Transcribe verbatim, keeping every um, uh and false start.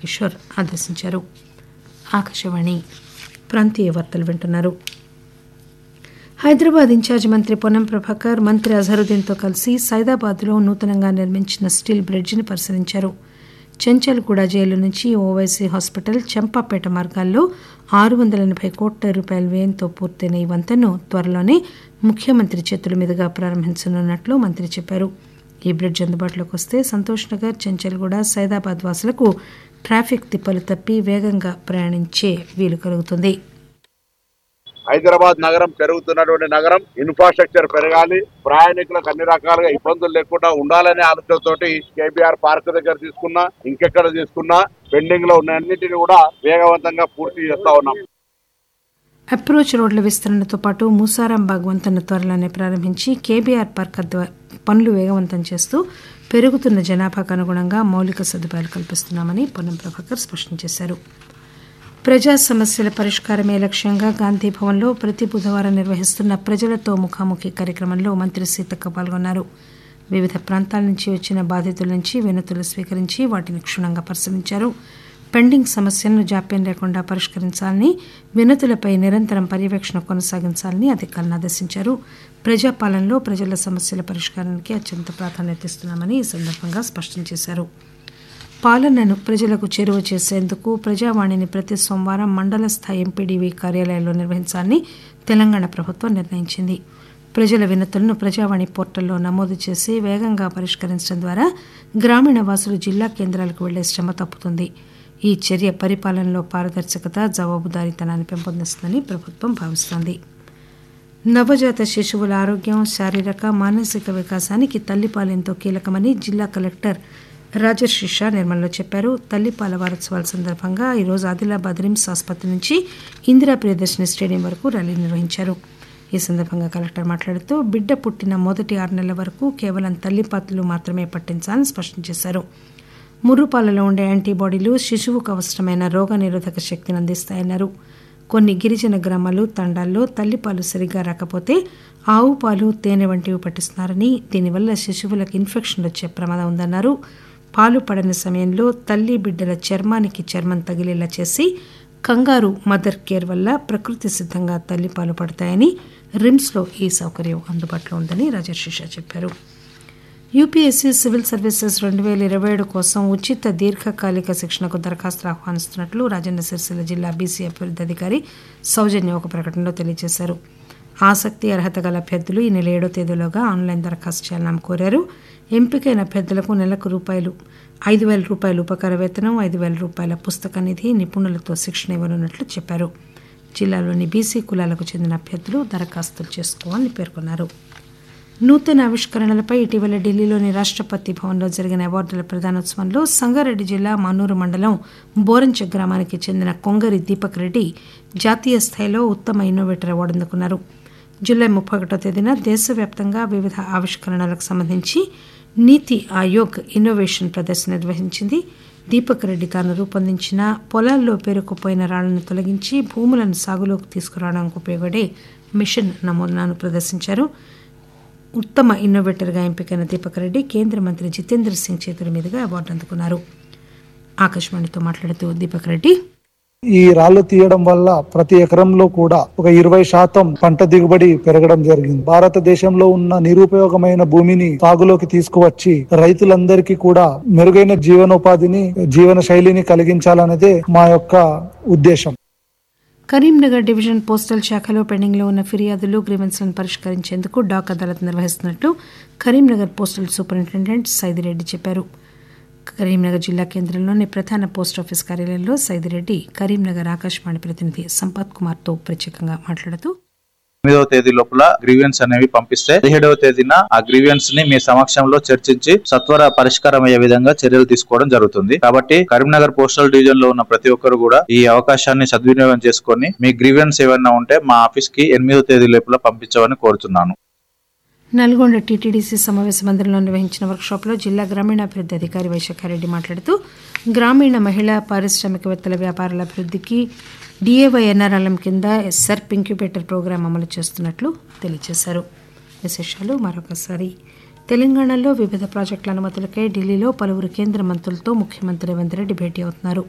కిషోర్ ఆదేశించారు. ఆకాశవాణి ప్రాంతీయ వార్తలు వింటున్నారు. హైదరాబాద్ ఇన్ఛార్జ్ మంత్రి పొన్నం ప్రభాకర్ మంత్రి అజహరుద్దీన్తో కలిసి సైదాబాద్లో నూతనంగా నిర్మించిన స్టీల్ బ్రిడ్జిని పరిశీలించారు. చెంచల్గూడ జైలు నుంచి ఓవైసీ హాస్పిటల్ చంపాపేట మార్గాల్లో ఆరు వందల ఎనభై కోట్ల రూపాయల వ్యయంతో పూర్తయిన ఈ వంతెనను త్వరలోనే ముఖ్యమంత్రి చేతుల మీదుగా ప్రారంభించనున్నట్లు మంత్రి చెప్పారు. ఈ బ్రిడ్జ్ అందుబాటులోకి వస్తే సంతోష్ నగర్, చెంచల్గూడ, సైదాబాద్ వాసులకు ట్రాఫిక్ తిప్పలు తప్పి వేగంగా ప్రయాణించే వీలు కలుగుతుంది. హైదరాబాద్ నగరం పెరుగుతున్నటువంటి నగరం, ఇన్ఫ్రాస్ట్రక్చర్ పెరగాలి, ప్రయాణికులకు అన్ని రకాలుగా ఇబ్బందులు లేకుండా ఉండాలనే ఆలోచనతోటి కేబీఆర్ పార్క్ దగ్గర తీసుకున్నా, ఇంకెక్కడ తీసుకున్నా పెండింగ్ లో ఉన్న అన్నింటినీ కూడా వేగవంతంగా పూర్తి చేస్తా ఉన్నాం. అప్రోచ్ రోడ్ల విస్తరణతో పాటు మూసారాంబాగ్ వంతెన త్వరలోనే ప్రారంభించి కేబీఆర్ పార్క్ పనులు వేగవంతం చేస్తూ పెరుగుతున్న జనాభాకు అనుగుణంగా మౌలిక సదుపాయాలు కల్పిస్తున్నామని పొన్నం ప్రభాకర్ స్పష్టం చేశారు. ప్రజా సమస్యల పరిష్కారమే లక్ష్యంగా గాంధీ భవన్లో ప్రతి బుధవారం నిర్వహిస్తున్న ప్రజలతో ముఖాముఖి కార్యక్రమంలో మంత్రి సీతక్క పాల్గొన్నారు. వివిధ ప్రాంతాల నుంచి వచ్చిన బాధితుల నుంచి వినతులు స్వీకరించి వాటిని క్షుణ్ణంగా పరిశీలించారు. పెండింగ్ సమస్యలను జాప్యం లేకుండా పరిష్కరించాలని, వినతులపై నిరంతరం పర్యవేక్షణ కొనసాగించాలని అధికారులను ఆదేశించారు. ప్రజాపాలనలో ప్రజల సమస్యల పరిష్కారానికి అత్యంత ప్రాధాన్యత ఇస్తున్నామని ఈ సందర్భంగా స్పష్టం చేశారు. పాలనను ప్రజలకు చేరువ చేసేందుకు ప్రజావాణిని ప్రతి సోమవారం మండల స్థాయి ఎంపీడీవీ కార్యాలయాల్లో నిర్వహించాలని తెలంగాణ ప్రభుత్వం నిర్ణయించింది. ప్రజల వినతులను ప్రజావాణి పోర్టల్లో నమోదు చేసి వేగంగా పరిష్కరించడం ద్వారా గ్రామీణ వాసులు జిల్లా కేంద్రాలకు వెళ్లే శ్రమ తప్పుతుంది. ఈ చర్య పరిపాలనలో పారదర్శకత, జవాబుదారీతనాన్ని పెంపొందిస్తుందని ప్రభుత్వం భావిస్తోంది. నవజాత శిశువుల ఆరోగ్యం, శారీరక, మానసిక వికాసానికి తల్లిపాలు ఎంతో కీలకమని జిల్లా కలెక్టర్ రాజర్షి షా నిర్మల్లో చెప్పారు. తల్లిపాల వారోత్సవాల సందర్భంగా ఈరోజు ఆదిలాబాద్ రిమ్స్ ఆసుపత్రి నుంచి ఇందిరా ప్రియదర్శిని స్టేడియం వరకు ర్యాలీ నిర్వహించారు. ఈ సందర్భంగా కలెక్టర్ మాట్లాడుతూ బిడ్డ పుట్టిన మొదటి ఆరు నెలల వరకు కేవలం తల్లిపాలు మాత్రమే పట్టించాలని స్పష్టం చేశారు. ముర్రుపాలలో ఉండే యాంటీబాడీలు శిశువుకు అవసరమైన రోగ నిరోధక శక్తిని అందిస్తాయన్నారు. కొన్ని గిరిజన గ్రామాలు, తండాల్లో తల్లిపాలు సరిగ్గా రాకపోతే ఆవు పాలు, తేనె వంటివి పట్టిస్తున్నారని, దీనివల్ల శిశువులకు ఇన్ఫెక్షన్ వచ్చే ప్రమాదం ఉందన్నారు. పాలు పడని సమయంలో తల్లి బిడ్డల చర్మానికి చర్మం తగిలేలా చేసి కంగారు మదర్ కేర్ వల్ల ప్రకృతి సిద్ధంగా తల్లిపాలు పడతాయని, రిమ్స్లో ఈ సౌకర్యం అందుబాటులో ఉందని రాజర్షి షా చెప్పారు. యూపీఎస్సీ సివిల్ సర్వీసెస్ రెండు వేల ఇరవై ఏడు కోసం ఉచిత దీర్ఘకాలిక శిక్షణకు దరఖాస్తులు ఆహ్వానిస్తున్నట్లు రాజన్న సిరిసిల్ల జిల్లా బీసీ అభివృద్ధి అధికారి సౌజన్య ఒక ప్రకటనలో తెలియజేశారు. ఆసక్తి, అర్హత గల అభ్యర్థులు ఈ నెల ఏడో తేదీలోగా ఆన్లైన్ దరఖాస్తు చేయాలని ఆమె కోరారు. ఎంపికైన అభ్యర్థులకు నెలకు రూపాయలు ఐదు వేల రూపాయల ఉపకార వేతనం, ఐదు వేల రూపాయల పుస్తక నిధి, నిపుణులతో శిక్షణ ఇవ్వనున్నట్లు చెప్పారు. జిల్లాలోని బీసీ కులాలకు చెందిన అభ్యర్థులు దరఖాస్తులు చేసుకోవాలని పేర్కొన్నారు. నూతన ఆవిష్కరణలపై ఇటీవల ఢిల్లీలోని రాష్టపతి భవన్లో జరిగిన అవార్డుల ప్రదానోత్సవంలో సంగారెడ్డి జిల్లా మానూరు మండలం బోరంచె గ్రామానికి చెందిన కొంగరి దీపక్ రెడ్డి జాతీయ స్థాయిలో ఉత్తమ ఇన్నోవేటర్ అవార్డు అందుకున్నారు. జూలై ముప్పై ఒకటో తేదీన దేశవ్యాప్తంగా వివిధ ఆవిష్కరణలకు సంబంధించి నీతి ఆయోగ్ ఇన్నోవేషన్ ప్రదర్శన నిర్వహించింది. దీపక్ రెడ్డి తాను రూపొందించిన పొలాల్లో పేరుకుపోయిన రాళ్లను తొలగించి భూములను సాగులోకి తీసుకురావడానికి ఉపయోగపడే మిషన్ నమూనాను ప్రదర్శించారు. ఉత్తమ ఇన్నోవేటర్గా ఎంపికైన దీపక్ రెడ్డి కేంద్ర మంత్రి జితేంద్ర సింగ్ చేతుల మీదుగా అవార్డు అందుకున్నారు. ఆకాశవాణితో మాట్లాడుతూ దీపక్ రెడ్డి, ఈ రాళ్లు తీయడం వల్ల ప్రతి ఎకరంలో కూడా ఒక ఇరవై శాతం పంట దిగుబడి పెరగడం జరిగింది. భారతదేశంలో ఉన్న నిరుపయోగమైన భూమిని సాగులోకి తీసుకువచ్చి రైతులందరికీ కూడా మెరుగైన జీవనోపాధిని, జీవన శైలిని కలిగించాలనేదే మా యొక్క ఉద్దేశం. కరీంనగర్ డివిజన్ పోస్టల్ శాఖలో పెండింగ్లో ఉన్న ఫిర్యాదులు, గ్రీవెన్స్లను పరిష్కరించేందుకు డాక్ అదాలత్ నిర్వహిస్తున్నట్లు కరీంనగర్ పోస్టల్ సూపరింటెండెంట్ సైదిరెడ్డి చెప్పారు. కరీంనగర్ జిల్లా కేంద్రంలోని ప్రధాన పోస్టాఫీస్ కార్యాలయంలో సైదిరెడ్డి కరీంనగర్ ఆకాశవాణి ప్రతినిధి సంపత్ కుమార్ తో ప్రత్యేకంగా మాట్లాడుతూ, ఎనిమిదవ తేదీ లోపల గ్రీవియన్స్ అనేవి పంపిస్తే పదిహేడవ తేదీన ఆ గ్రీవియన్స్ ని మీ సమక్షంలో చర్చించి సత్వర పరిష్కారం అయ్యే విధంగా చర్యలు తీసుకోవడం జరుగుతుంది. కాబట్టి కరీంనగర్ పోస్టల్ డివిజన్ లో ఉన్న ప్రతి ఒక్కరు కూడా ఈ అవకాశాన్ని సద్వినియోగం చేసుకుని మీ గ్రీవియన్స్ ఏమైనా ఉంటే మా ఆఫీస్ కి ఎనిమిదవ తేదీ లోపల పంపించమని కోరుతున్నాను. నల్గొండ టీటీడీసీ సమావేశ మందిరంలో నిర్వహించిన వర్క్షాప్ లో జిల్లా గ్రామీణాభివృద్ధి అధికారి వైశాఖారెడ్డి మాట్లాడుతూ, గ్రామీణ మహిళా పారిశ్రామికవేత్తల వ్యాపారాల అభివృద్ధికి డిఏవైఎన్ఆర్ఎల్ఎం కింద సెర్ప్ ఇంక్యుబేటర్ ప్రోగ్రాం అమలు చేస్తున్నట్లు తెలియజేశారు. విశేషాలు మరొకసారి. తెలంగాణలో వివిధ ప్రాజెక్టుల అనుమతులకై ఢిల్లీలో పలువురు కేంద్ర మంత్రులతో ముఖ్యమంత్రి రేవంత్ రెడ్డి భేటీ అవుతున్నారు.